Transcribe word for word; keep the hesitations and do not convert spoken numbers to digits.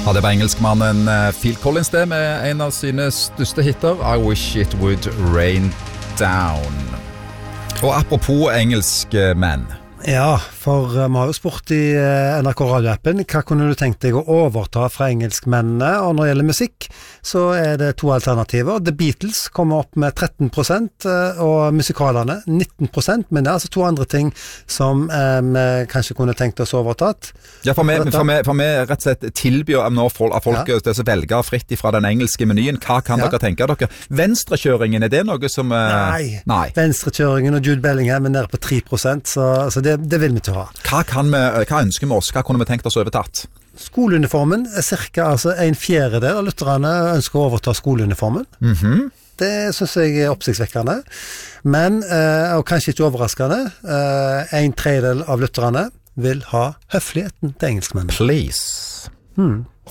Ja, det var engelskmannen Phil Collins det med en av sine største hitter, I Wish It Would Rain Down. Og apropos engelske menn. Ja, for vi har jo spurt i N R K Radio-appen, hva kunne du tenkt deg å overta fra engelskmennene? Og når det gjelder musikk, så er det to alternativer. The Beatles kommer opp med tretten prosent, og musikalene nitten prosent, men det er altså to andre ting som eh, vi kanskje kunne tenkt oss overtatt. Ja, for vi, for vi, for vi rett og slett tilbyr nå folk, folk ja. det som velger fritt fra den engelske menyen. Hva kan ja. dere tenke dere? Venstrekjøringen, er det noe som... Eh, nei. nei, venstrekjøringen og Jude Bellingham er nede på tre prosent, så, så det Det, det vil vi ikke ha. Hva, kan vi, hva ønsker vi oss? Hva kunne vi tenkt oss overtatt? Skoleuniformen er cirka altså en fjerdedel av lytterne ønsker å overta skoleuniformen. Mhm. Det synes jeg er oppsiktsvekkende. Men, eh, og kanskje ikke overraskende, eh, en tredjedel av lytterne vil ha høfligheten til engelskmennene. Please. Hmm.